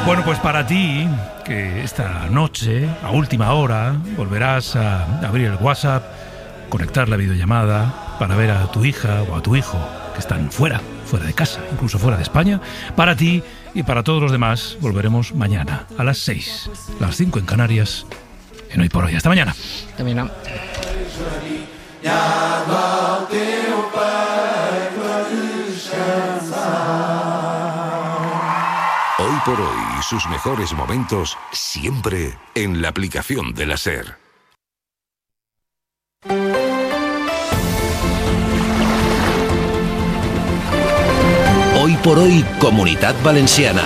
Bueno, pues para ti, que esta noche, a última hora, volverás a abrir el WhatsApp, conectar la videollamada para ver a tu hija o a tu hijo que están fuera de casa, incluso fuera de España. Para ti y para todos los demás, volveremos mañana a las 6, las 5 en Canarias, en Hoy por Hoy. Hasta mañana. También. Hoy por Hoy, sus mejores momentos siempre en la aplicación de la SER. Hoy por Hoy, Comunitat Valenciana.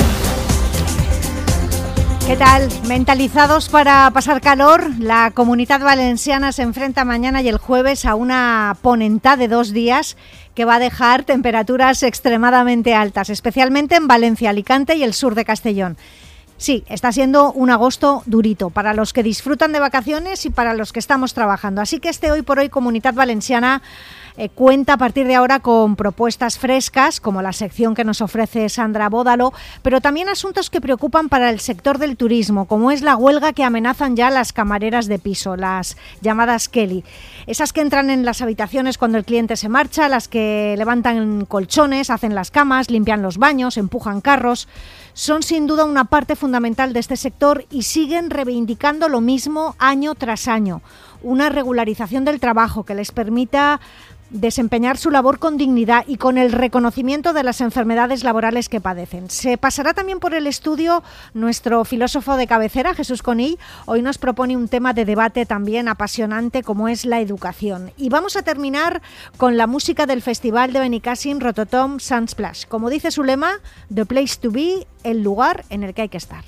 ¿Qué tal? Mentalizados para pasar calor, la Comunitat Valenciana se enfrenta mañana y el jueves a una ponentá de 2 días que va a dejar temperaturas extremadamente altas, especialmente en Valencia, Alicante y el sur de Castellón. Sí, está siendo un agosto durito para los que disfrutan de vacaciones y para los que estamos trabajando. Así que Hoy por Hoy Comunitat Valenciana cuenta a partir de ahora con propuestas frescas, como la sección que nos ofrece Sandra Bódalo, pero también asuntos que preocupan para el sector del turismo, como es la huelga que amenazan ya las camareras de piso, las llamadas Kelly. Esas que entran en las habitaciones cuando el cliente se marcha, las que levantan colchones, hacen las camas, limpian los baños, empujan carros. Son sin duda una parte fundamental de este sector y siguen reivindicando lo mismo año tras año. Una regularización del trabajo que les permita desempeñar su labor con dignidad y con el reconocimiento de las enfermedades laborales que padecen. Se pasará también por el estudio nuestro filósofo de cabecera, Jesús Conill. Hoy nos propone un tema de debate también apasionante como es la educación. Y vamos a terminar con la música del Festival de Benicàssim Rototom Sunsplash. Como dice su lema, The Place to Be, el lugar en el que hay que estar.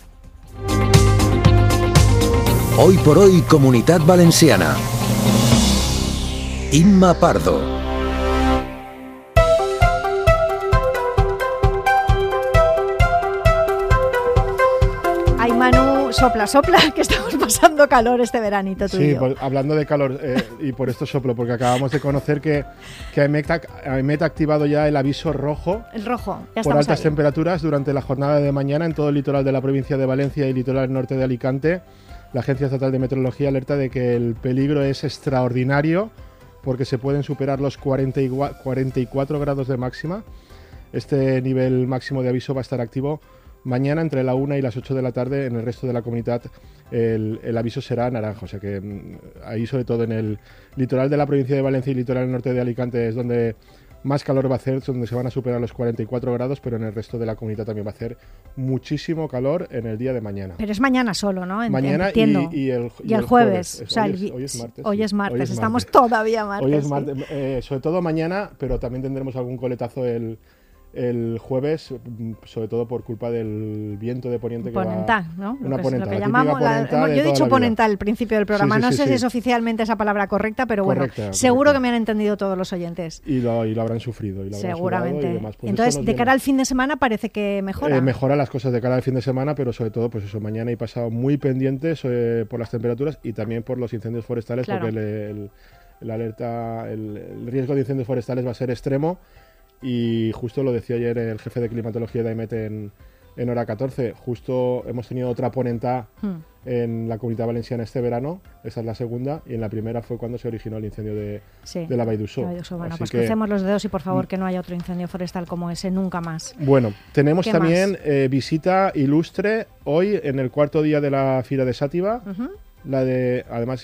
Hoy por Hoy, Comunitat Valenciana. Inma Pardo. Ay, Manu, sopla, que estamos pasando calor este veranito tú y yo. Pues, hablando de calor, y por esto soplo, porque acabamos de conocer que AEMET ha activado ya el aviso rojo. El rojo, ya por altas ahí. Temperaturas durante la jornada de mañana en todo el litoral de la provincia de Valencia y el litoral norte de Alicante. La Agencia Estatal de Meteorología alerta de que el peligro es extraordinario porque se pueden superar los 44 grados de máxima. Este nivel máximo de aviso va a estar activo mañana entre la 1 y las 8 de la tarde. En el resto de la comunidad el aviso será naranja, o sea que ahí sobre todo en el litoral de la provincia de Valencia y el litoral norte de Alicante es donde más calor va a hacer, donde se van a superar los 44 grados, pero en el resto de la comunidad también va a hacer muchísimo calor en el día de mañana. Pero es mañana solo, ¿no? Mañana y el jueves. O sea, hoy es martes. Hoy es martes, estamos todavía martes. Hoy es martes, sobre todo mañana, pero también tendremos algún coletazo el jueves, sobre todo por culpa del viento de poniente ponental, que va... ¿no? Una ponental, lo que llamamos yo he dicho ponental al principio del programa, no sé si es oficialmente esa palabra correcta, pero correcta. Seguro que me han entendido todos los oyentes. Y lo habrán sufrido. Seguramente. Y demás. Pues entonces, de cara al fin de semana parece que mejora. Mejora las cosas de cara al fin de semana, pero sobre todo, pues eso, mañana y pasado muy pendientes por las temperaturas y también por los incendios forestales, claro. Porque el riesgo de incendios forestales va a ser extremo. Y justo lo decía ayer el jefe de climatología de AEMET en Hora 14, justo hemos tenido otra ponentá en la Comunitat Valenciana este verano, esa es la segunda, y en la primera fue cuando se originó el incendio de la Vall d'Uixó. Bueno, pues crucemos los dedos y por favor que no haya otro incendio forestal como ese nunca más. Bueno, tenemos también visita ilustre hoy en el cuarto día de la Fira de Sàtiva. Además